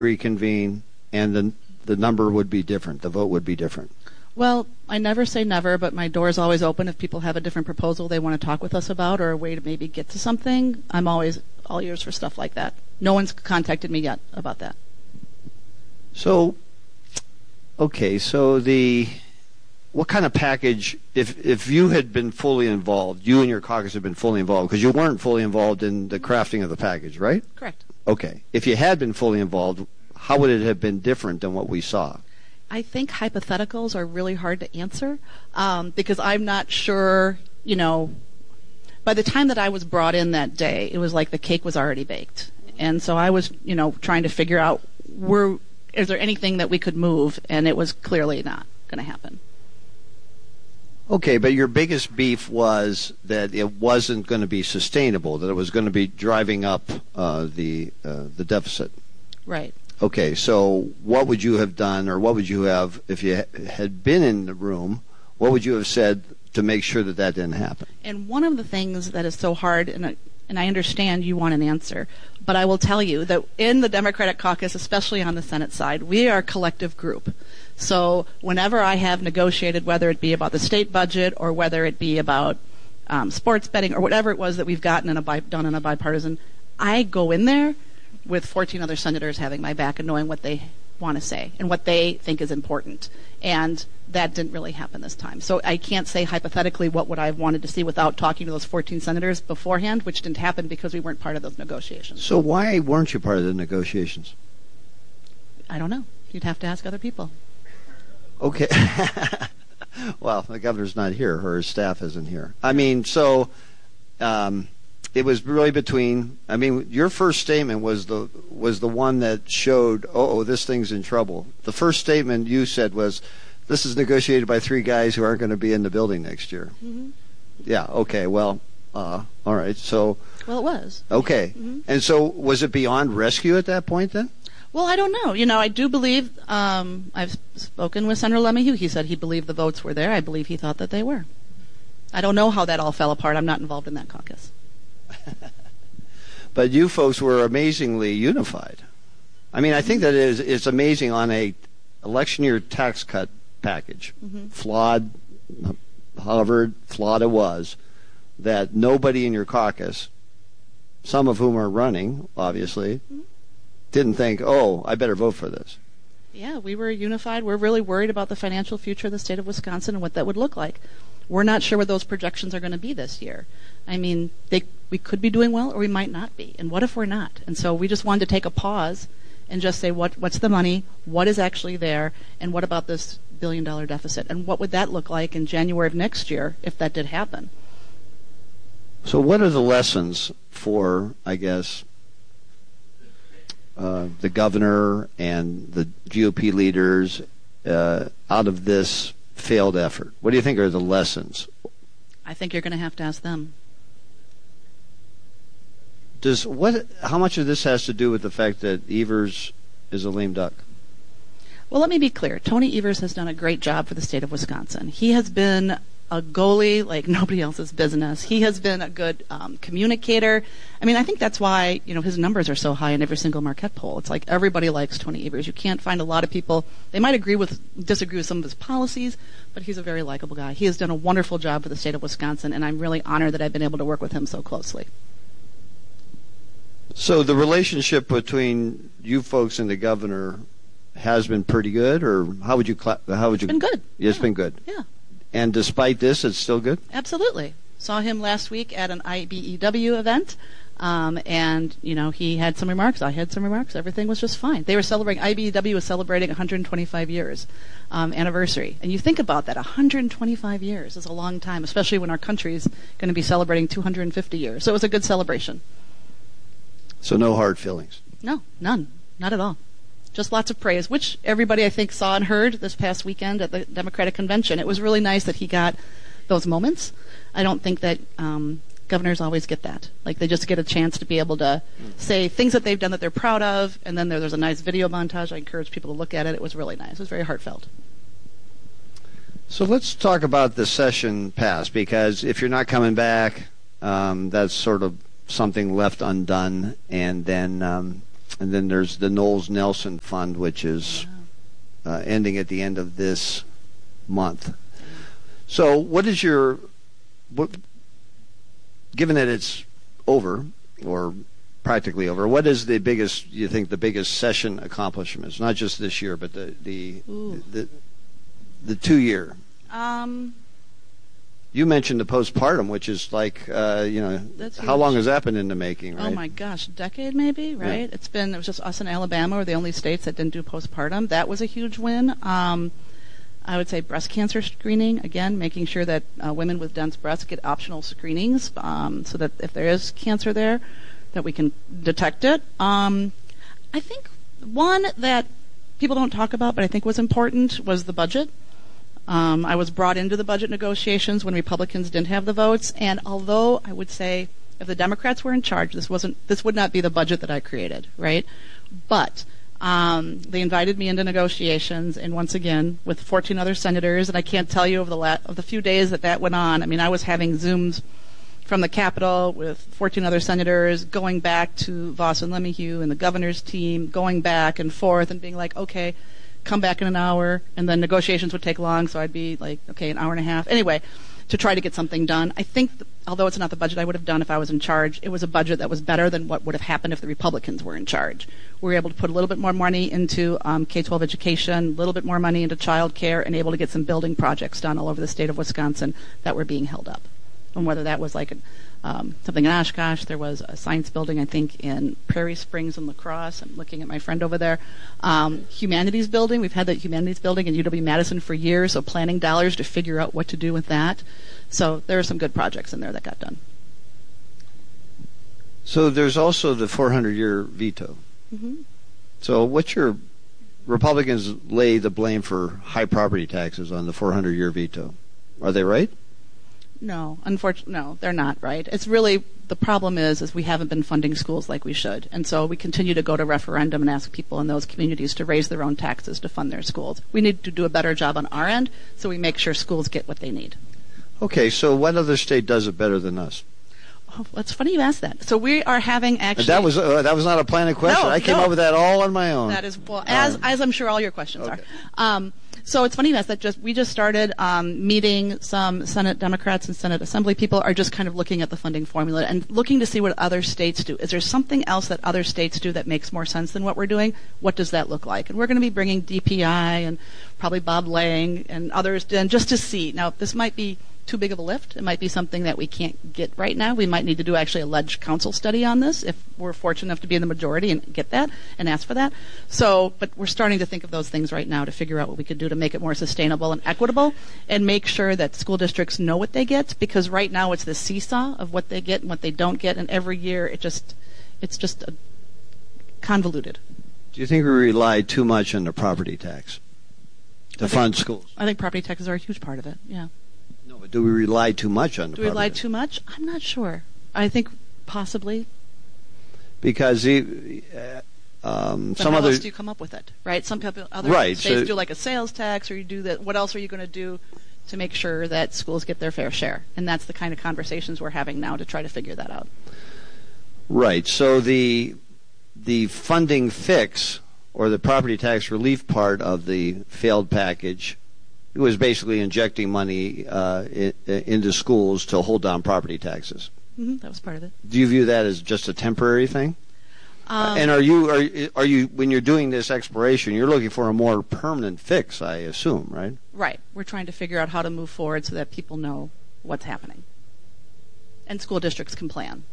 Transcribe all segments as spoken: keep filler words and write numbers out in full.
reconvene, and the the number would be different. The vote would be different. Well, I never say never, but my door is always open. If people have a different proposal they want to talk with us about or a way to maybe get to something, I'm always all ears for stuff like that. No one's contacted me yet about that. So, okay, so the what kind of package, if if you had been fully involved, you and your caucus had been fully involved, because you weren't fully involved in the crafting of the package, right? Correct. Okay. If you had been fully involved, how would it have been different than what we saw? I think hypotheticals are really hard to answer um, because I'm not sure, you know, by the time that I was brought in that day, it was like the cake was already baked. And so I was, you know, trying to figure out, were, is there anything that we could move? And it was clearly not going to happen. Okay, but your biggest beef was that it wasn't going to be sustainable, that it was going to be driving up uh, the uh, the deficit. Right. Okay, so what would you have done, or what would you have, if you had been in the room, what would you have said to make sure that that didn't happen? And one of the things that is so hard, and I, and I understand you want an answer, but I will tell you that in the Democratic caucus, especially on the Senate side, we are a collective group. So whenever I have negotiated, whether it be about the state budget or whether it be about um, sports betting or whatever it was that we've gotten in a bi- done in a bipartisan, I go in there with fourteen other senators having my back and knowing what they want to say and what they think is important. And that didn't really happen this time. So I can't say hypothetically what would I have wanted to see without talking to those fourteen senators beforehand, which didn't happen because we weren't part of those negotiations. So why weren't you part of the negotiations? I don't know. You'd have to ask other people. Okay. Well, the governor's not here, or his staff isn't here. I mean, so um, it was really between. I mean, your first statement was the was the one that showed, oh, oh, this thing's in trouble. The first statement you said was, "This is negotiated by three guys who aren't going to be in the building next year." Mm-hmm. Yeah. Okay. Well. Uh, all right. So. Well, it was. Okay. Mm-hmm. And so, was it beyond rescue at that point then? Well, I don't know. You know, I do believe, um, I've spoken with Senator LeMahieu. He said he believed the votes were there. I believe he thought that they were. I don't know how that all fell apart. I'm not involved in that caucus. But you folks were amazingly unified. I mean, I think that is it's amazing on a election year tax cut package, mm-hmm. flawed, however flawed it was, that nobody in your caucus, some of whom are running, obviously, mm-hmm. didn't think, oh, I better vote for this. Yeah, we were unified. We're really worried about the financial future of the state of Wisconsin and what that would look like. We're not sure what those projections are going to be this year. I mean, they, we could be doing well or we might not be. And what if we're not? And so we just wanted to take a pause and just say, what, what's the money? What is actually there? And what about this billion dollar deficit? And what would that look like in January of next year if that did happen? So what are the lessons for, I guess, Uh, the governor and the G O P leaders uh, out of this failed effort? What do you think are the lessons? I think you're going to have to ask them. Does what? How much of this has to do with the fact that Evers is a lame duck? Well, let me be clear. Tony Evers has done a great job for the state of Wisconsin. He has been a goalie like nobody else's business. He has been a good um, communicator. I mean, I think that's why, you know, his numbers are so high in every single Marquette poll. It's like everybody likes Tony Evers. You can't find a lot of people. They might agree with, disagree with some of his policies, but he's a very likable guy. He has done a wonderful job for the state of Wisconsin, and I'm really honored that I've been able to work with him so closely. So the relationship between you folks and the governor has been pretty good, or how would you? Cla- how would you? It's been good. It's yeah. been good. Yeah. And despite this, it's still good? Absolutely. Saw him last week at an I B E W event, um, and, you know, he had some remarks. I had some remarks. Everything was just fine. They were celebrating, I B E W was celebrating one hundred twenty-five years um, anniversary. And you think about that, one hundred twenty-five years is a long time, especially when our country is going to be celebrating two hundred fifty years. So it was a good celebration. So no hard feelings? No, none. Not at all. Just lots of praise, which everybody, I think, saw and heard this past weekend at the Democratic Convention. It was really nice that he got those moments. I don't think that um, governors always get that. Like, they just get a chance to be able to say things that they've done that they're proud of, and then there, there's a nice video montage. I encourage people to look at it. It was really nice. It was very heartfelt. So let's talk about the session pass, because if you're not coming back, um, that's sort of something left undone, and then um, and then there's the Knowles Nelson Fund, which is uh, ending at the end of this month. So what is your, what, given that it's over, or practically over, what is the biggest, you think, the biggest session accomplishments? Not just this year, but the the Ooh. the, the two-year. Um, You mentioned the postpartum, which is like, uh, you know, That's how huge. long has that been in the making, right? Oh my gosh, a decade maybe, right? Yeah. It's been, it was just us and Alabama were the only states that didn't do postpartum. That was a huge win. Um, I would say breast cancer screening, again, making sure that uh, women with dense breasts get optional screenings um, so that if there is cancer there, that we can detect it. Um, I think one that people don't talk about, but I think was important, was the budget. Um, I was brought into the budget negotiations when Republicans didn't have the votes, and although I would say if the Democrats were in charge, this wasn't this would not be the budget that I created, right? But um, they invited me into negotiations, and once again with fourteen other senators, and I can't tell you over the la- of the few days that that went on. I mean, I was having Zooms from the Capitol with fourteen other senators, going back to Voss and Lemieux and the governor's team, going back and forth and being like, okay, come back in an hour, and then negotiations would take long, so I'd be like, okay, an hour and a half. Anyway, to try to get something done. I think, th- although it's not the budget I would have done if I was in charge, it was a budget that was better than what would have happened if the Republicans were in charge. We were able to put a little bit more money into um, K twelve education, a little bit more money into child care, and able to get some building projects done all over the state of Wisconsin that were being held up. And whether that was like a, um, something in Oshkosh, there was a science building, I think, in Prairie Springs and La Crosse. I'm looking at my friend over there. Um, humanities building, we've had that humanities building in U W-Madison for years, so planning dollars to figure out what to do with that. So there are some good projects in there that got done. So there's also the four hundred year veto. Mm-hmm. So what's your, Republicans lay the blame for high property taxes on the four hundred year veto. Are they right? No, unfortunately, no, they're not right. It's really, the problem is, is we haven't been funding schools like we should. And so we continue to go to referendum and ask people in those communities to raise their own taxes to fund their schools. We need to do a better job on our end so we make sure schools get what they need. Okay, so what other state does it better than us? Oh, it's funny you asked that. So we are having actually... That was uh, that was not a planning question. No, I came no. up with that all on my own. That is, well, as, Um, as I'm sure all your questions okay. are. Um, so it's funny you asked that. Just we just started um, meeting some Senate Democrats and Senate Assembly people are just kind of looking at the funding formula and looking to see what other states do. Is there something else that other states do that makes more sense than what we're doing? What does that look like? And we're going to be bringing D P I and probably Bob Lang and others in just to see. Now, this might be too big of a lift. It might be something that we can't get right now. We might need to do actually a ledge council study on this if we're fortunate enough to be in the majority and get that and ask for that. So, but we're starting to think of those things right now to figure out what we could do to make it more sustainable and equitable and make sure that school districts know what they get, because right now it's the seesaw of what they get and what they don't get, and every year it just, it's just uh, convoluted. Do you think we rely too much on the property tax to fund schools? I think property taxes are a huge part of it, yeah. No, but do we rely too much on the Do we rely property tax? too much? I'm not sure. I think possibly. Because the, uh, um, But some how other else do you come up with it, right? Some people, other Right, states so- do like a sales tax, or you do that. What else are you going to do to make sure that schools get their fair share? And that's the kind of conversations we're having now to try to figure that out. right. So the the funding fix or the property tax relief part of the failed package, it was basically injecting money uh, in, into schools to hold down property taxes. Mm-hmm, that was part of it. Do you view that as just a temporary thing? Um, and are you are are you when you're doing this exploration, you're looking for a more permanent fix, I assume, right? Right. We're trying to figure out how to move forward so that people know what's happening, and school districts can plan.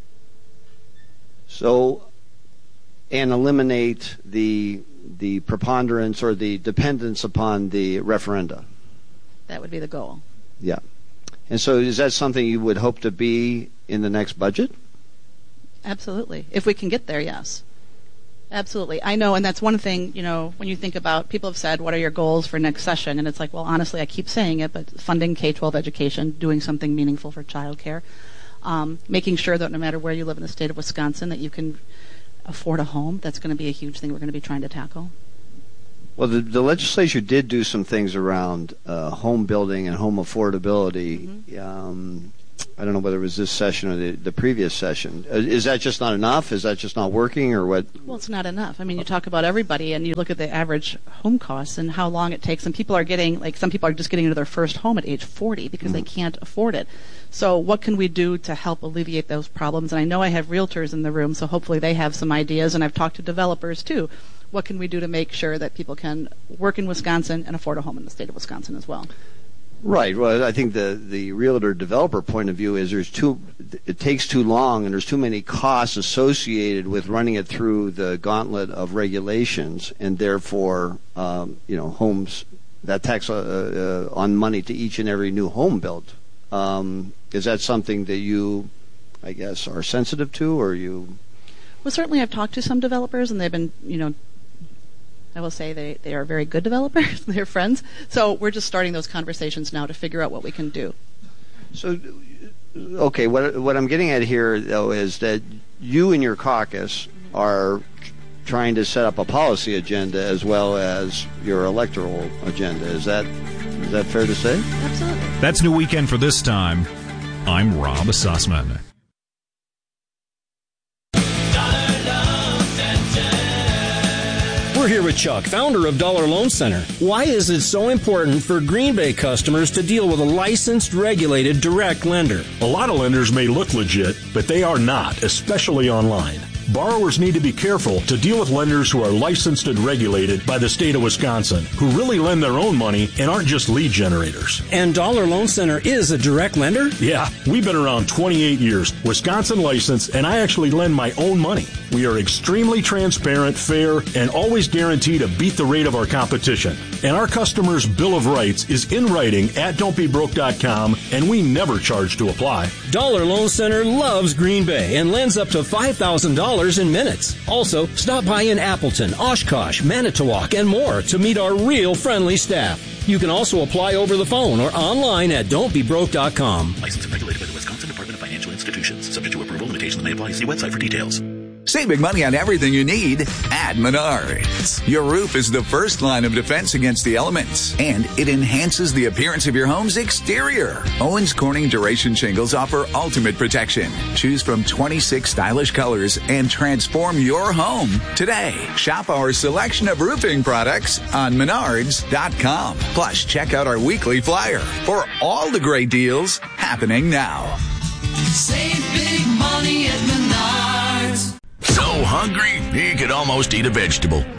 So, and eliminate the the preponderance or the dependence upon the referenda. That would be the goal. Yeah. And so is that something you would hope to be in the next budget? Absolutely. If we can get there, yes. Absolutely. I know, and that's one thing, you know, when you think about, people have said, what are your goals for next session? And it's like, well, honestly, I keep saying it, but funding K twelve education, doing something meaningful for childcare, um, making sure that no matter where you live in the state of Wisconsin, that you can afford a home. That's going to be a huge thing we're going to be trying to tackle. Well, the, the legislature did do some things around uh, home building and home affordability. Mm-hmm. Um, I don't know whether it was this session or the, the previous session. Uh, is that just not enough? Is that just not working, or what? Well, it's not enough. I mean, you talk about everybody, and you look at the average home costs and how long it takes. And people are getting, like, some people are just getting into their first home at age forty because mm-hmm. they can't afford it. So what can we do to help alleviate those problems? And I know I have realtors in the room, so hopefully they have some ideas. And I've talked to developers, too. What can we do to make sure that people can work in Wisconsin and afford a home in the state of Wisconsin as well? Right. Well, I think the, the realtor developer point of view is there's too, it takes too long and there's too many costs associated with running it through the gauntlet of regulations, and therefore, um, you know, homes, that tax uh, uh, on money to each and every new home built. Um, is that something that you, I guess, are sensitive to, or you? Well, certainly I've talked to some developers, and they've been, you know, I will say they, they are very good developers. They're friends. So we're just starting those conversations now to figure out what we can do. So, okay, what what I'm getting at here, though, is that you and your caucus are trying to set up a policy agenda as well as your electoral agenda. Is that is that fair to say? Absolutely. That's New Weekend for this time. I'm Rob Sussman. We're here with Chuck, founder of Dollar Loan Center. Why is it so important for Green Bay customers to deal with a licensed, regulated, direct lender? A lot of lenders may look legit, but they are not, especially online. Borrowers need to be careful to deal with lenders who are licensed and regulated by the state of Wisconsin, who really lend their own money and aren't just lead generators. And Dollar Loan Center is a direct lender? Yeah, we've been around twenty-eight years, Wisconsin licensed, and I actually lend my own money. We are extremely transparent, fair, and always guarantee to beat the rate of our competition. And our customers' Bill of Rights is in writing at don't be broke dot com, and we never charge to apply. Dollar Loan Center loves Green Bay and lends up to five thousand dollars in minutes. Also, stop by in Appleton, Oshkosh, Manitowoc, and more to meet our real friendly staff. You can also apply over the phone or online at don't be broke dot com. Licensed and regulated by the Wisconsin Department of Financial Institutions. Subject to approval, limitations may apply. See website for details. Save big money on everything you need at Menards. Your roof is the first line of defense against the elements, and it enhances the appearance of your home's exterior. Owens Corning Duration Shingles offer ultimate protection. Choose from twenty-six stylish colors and transform your home today. Shop our selection of roofing products on Menards dot com. Plus, check out our weekly flyer for all the great deals happening now. Save big money at Menards. So hungry, you could almost eat a vegetable.